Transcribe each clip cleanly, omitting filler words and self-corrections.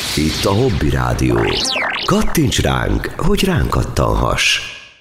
Itt a Hobby Rádió. Kattints ránk, hogy ránk kattanhass.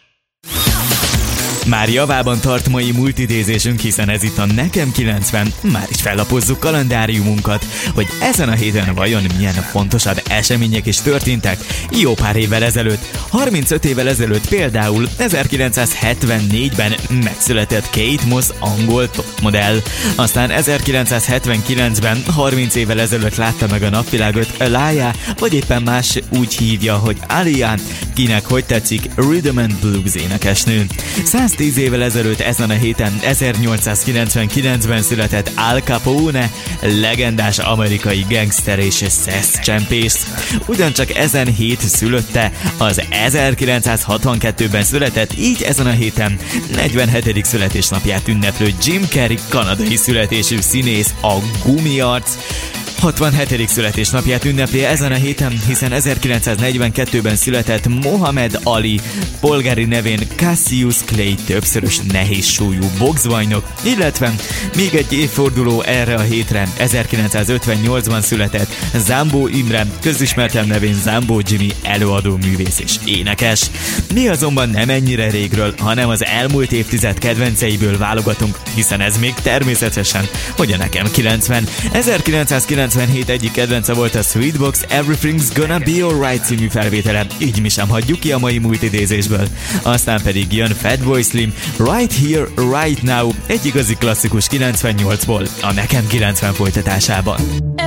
Már javában tart mai multidézésünk, hiszen ez itt a Nekem 90, már is fellapozzuk kalendáriumunkat, hogy ezen a héten vajon milyen fontosabb események is történtek. Jó pár évvel ezelőtt, 35 évvel ezelőtt például 1974-ben megszületett Kate Moss, angol topmodell. Aztán 1979-ben, 30 évvel ezelőtt látta meg a napvilágot Alaya, vagy éppen más úgy hívja, hogy Alia, kinek hogy tetszik, Rhythm and Blues énekesnő. 110 évvel ezelőtt ezen a héten, 1899-ben született Al Capone, legendás amerikai gangster és szeszcsempész. Ugyancsak ezen hét szülötte az 1962-ben született, így ezen a héten 47. születésnapját ünneplő Jim Carrey, kanadai születésű színész, a gumiarc. 67. születésnapját ünnepli ezen a héten, hiszen 1942-ben született Mohamed Ali, polgári nevén Cassius Clay, többszörös nehézsúlyú boxbajnok, illetve még egy évforduló erre a hétre, 1958-ban született Zambó Imre, közismerten nevén Zambó Jimmy, előadó művész és énekes. Mi azonban nem ennyire régről, hanem az elmúlt évtized kedvenceiből válogatunk, hiszen ez még természetesen, hogy a Nekem 90. 1997 egyik kedvence volt a Sweetbox Everything's Gonna Be Alright című felvétele, így mi sem hagyjuk ki a mai multidézésből. Aztán pedig jön Fatboy Slim, Right Here, Right Now, egy igazi klasszikus 98-ból, a Nekem 90 folytatásában.